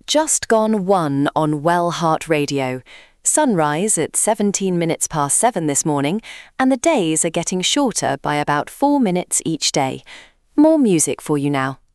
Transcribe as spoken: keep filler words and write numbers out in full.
just gone one on Well Heart Radio. Sunrise at seventeen minutes past seven this morning, and the days are getting shorter by about four minutes each day. More music for you now.